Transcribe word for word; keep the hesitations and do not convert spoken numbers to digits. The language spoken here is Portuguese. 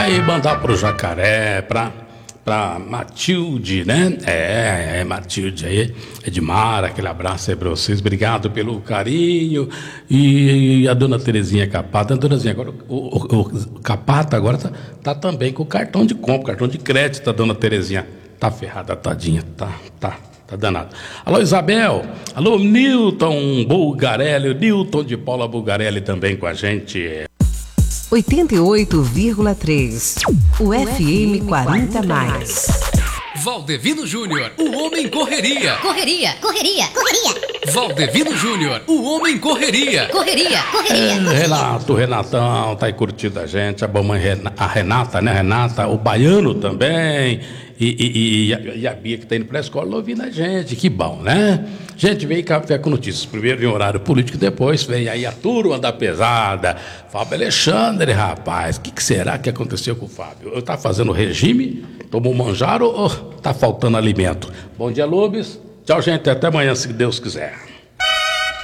e mandar pro Jacaré, pra, pra Matilde, né? É, é, Matilde aí, Edmar, aquele abraço aí pra vocês, obrigado pelo carinho. E a dona Terezinha Capata, a dona Terezinha, agora, o, o, o Capata agora tá, tá também com o cartão de compra, cartão de crédito, a dona Terezinha. Tá ferrada, tadinha, tá, tá. Tá danado. Alô, Isabel. Alô, Newton Bulgarelli. Newton de Paula Bulgarelli também com a gente. oitenta e oito vírgula três. O F M quarenta mais. Valdevino Júnior, o homem correria. Correria, correria, correria. Valdevino Júnior, o homem correria. Correria, correria, É, correria. Renato, Renatão, tá aí curtindo a gente. A mamãe Rena- a Renata, né, Renata? O Baiano também. E, e, e, a, e a Bia que tá indo pra escola ouvindo a gente. Que bom, né? Gente, vem Café com Notícias. Primeiro vem o horário político, depois vem aí a turma da pesada. Fábio Alexandre, rapaz. O que, que será que aconteceu com o Fábio? Eu tá fazendo regime? Tomou manjaro ou tá faltando alimento? Bom dia, Lubes. Tchau, gente. Até amanhã, se Deus quiser.